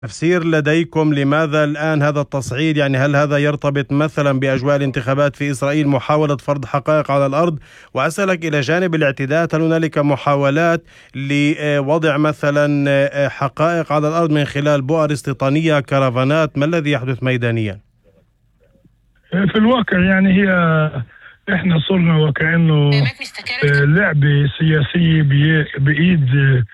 تفسير لديكم لماذا الآن هذا التصعيد؟ يعني هل هذا يرتبط مثلا بأجواء الانتخابات في إسرائيل، محاولة فرض حقائق على الأرض؟ وأسألك إلى جانب الاعتداءات، هل هنالك محاولات لوضع مثلا حقائق على الأرض من خلال بؤر استيطانية، كرفانات؟ ما الذي يحدث ميدانيا؟ في الواقع يعني هي احنا صرنا وكأنه لعبة سياسية بإيد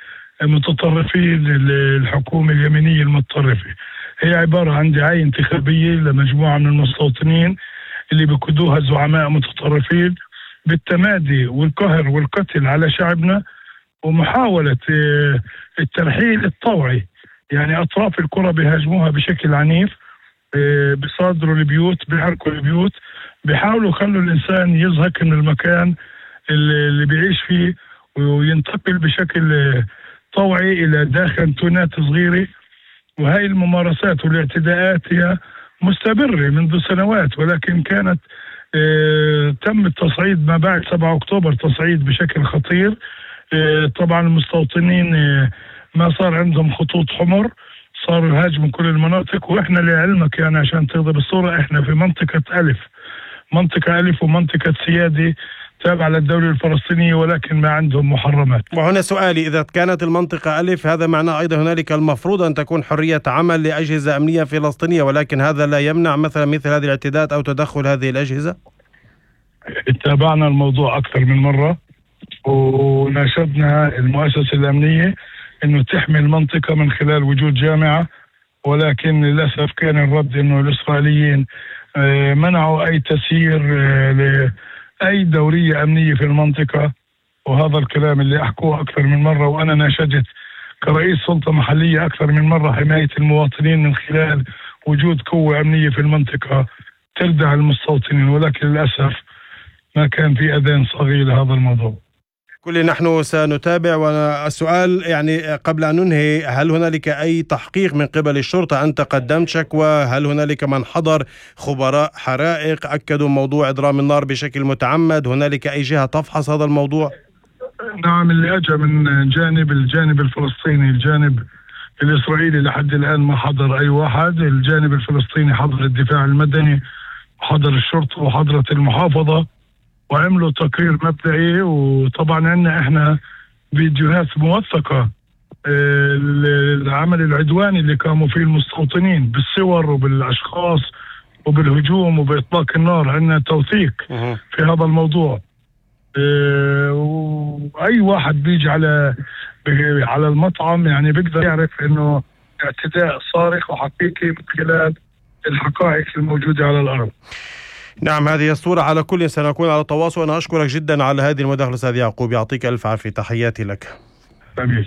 متطرفين الحكومة اليمينية المتطرفة. هي عبارة عن دعاية انتخابية لمجموعة من المستوطنين اللي بقودوها زعماء متطرفين بالتمادي والقهر والقتل على شعبنا، ومحاولة الترحيل الطوعي. يعني أطراف القرى بيهاجموها بشكل عنيف، بيصادروا البيوت، بيحرقوا البيوت، بيحاولوا يخلوا الإنسان يزهق من المكان اللي بيعيش فيه وينتقل بشكل طوعي إلى داخل تونات صغيرة. وهي الممارسات والاعتداءات هي مستمرة منذ سنوات، ولكن كانت تم التصعيد ما بعد 7 أكتوبر، تصعيد بشكل خطير. طبعا المستوطنين ما صار عندهم خطوط حمر، صاروا يهاجموا كل المناطق. وإحنا لعلمك يعني عشان تغضب الصورة، إحنا في منطقة ألف ومنطقة سيادة تابعة للدولة الفلسطينية، ولكن ما عندهم محرمات. وهنا سؤالي، إذا كانت المنطقة ألف، هذا معناه أيضا هنالك المفروض أن تكون حرية عمل لأجهزة أمنية فلسطينية، ولكن هذا لا يمنع مثلا مثل هذه الاعتداءات أو تدخل هذه الأجهزة؟ تابعنا الموضوع أكثر من مرة، وناشدنا المؤسسة الأمنية أنه تحمي المنطقة من خلال وجود جامعة، ولكن للأسف كان الرد أنه الإسرائيليين منعوا أي تسيير لأي دورية أمنية في المنطقة. وهذا الكلام اللي أحكوه أكثر من مرة، وأنا ناشدت كرئيس سلطة محلية أكثر من مرة حماية المواطنين من خلال وجود قوة أمنية في المنطقة تردع المستوطنين، ولكن للأسف ما كان في أذان صغير لهذا الموضوع. كل نحن سنتابع. والسؤال يعني قبل أن ننهي، هل هنالك أي تحقيق من قبل الشرطة؟ أنت قدمت شكوى، هل هنالك من حضر؟ خبراء حرائق أكدوا موضوع إضرام النار بشكل متعمد؟ هنالك أي جهة تفحص هذا الموضوع؟ نعم، اللي أجى من الجانب الفلسطيني، الجانب الإسرائيلي لحد الآن ما حضر أي واحد. الجانب الفلسطيني حضر الدفاع المدني، حضر الشرطة وحضرت المحافظة، وعملوا تقرير مبدئي. وطبعا عندنا احنا فيديوهات موثقة العمل العدواني اللي قاموا فيه المستوطنين بالصور وبالاشخاص وبالهجوم وبإطلاق النار. عندنا توثيق في هذا الموضوع. واي واحد بيجي على المطعم يعني بيقدر يعرف انه اعتداء صارخ وحقيقي من خلال الحقائق الموجودة على الارض. نعم، هذه الصورة. على كل سنكون على تواصل. أنا أشكرك جدا على هذه المداخلة أستاذ يعقوب، يعطيك ألف عافية، تحياتي لك. أمين.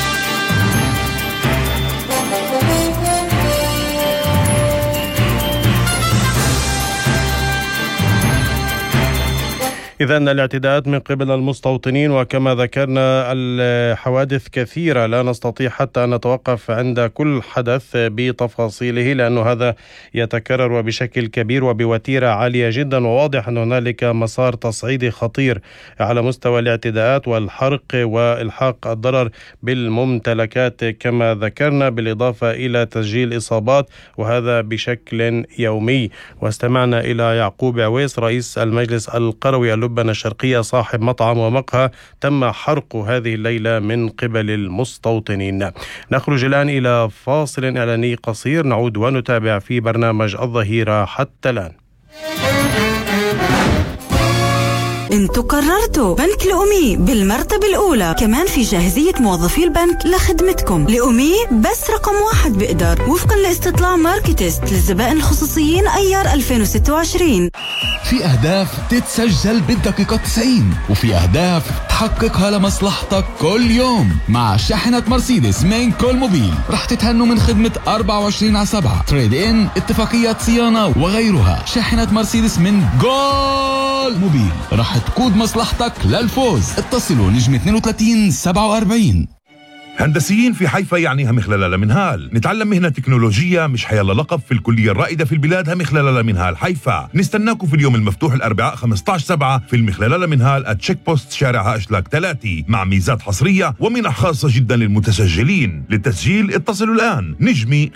إذن الاعتداءات من قبل المستوطنين، وكما ذكرنا الحوادث كثيرة، لا نستطيع حتى أن نتوقف عند كل حدث بتفاصيله، لأنه هذا يتكرر وبشكل كبير وبوتيرة عالية جدا. وواضح أن هنالك مسار تصعيدي خطير على مستوى الاعتداءات والحرق وإلحاق الضرر بالممتلكات كما ذكرنا، بالإضافة إلى تسجيل إصابات، وهذا بشكل يومي. واستمعنا إلى يعقوب عويس رئيس المجلس القروي اللبنة الشرقية، صاحب مطعم ومقهى تم حرقه هذه الليلة من قبل المستوطنين. نخرج الآن إلى فاصل إعلاني قصير، نعود ونتابع في برنامج الظهيرة حتى الآن. انتوا قررتوا بنك الأمي بالمرتبة الأولى، كمان في جاهزية موظفي البنك لخدمتكم. الأمي بس رقم 1 بقدر وفقا لاستطلاع ماركتست للزبائن الخصوصيين أيار 2026. في أهداف تتسجل بالدقيقة 90، وفي أهداف تحققها لمصلحتك كل يوم. مع شاحنة مرسيدس من كولموبيل رح تتهنوا من خدمة 24/7 تريد إن، اتفاقيات صيانة وغيرها. شاحنة مرسيدس من جول موبيل رح تقود مصلحتك للفوز. اتصلوا نجم 32 47. هندسيين في حيفا يعني همخلالة لمنهال. نتعلم مهنة تكنولوجية مش حيلا لقب في الكلية الرائدة في البلاد همخلالة لمنهال حيفا. نستناكم في اليوم المفتوح الأربعاء 15/7 في المخلالة لمنهال @تشيك بوست شارع أشلاك 3 مع ميزات حصرية ومنح خاصة جدا للمتسجلين. للتسجيل اتصلوا الآن نجمي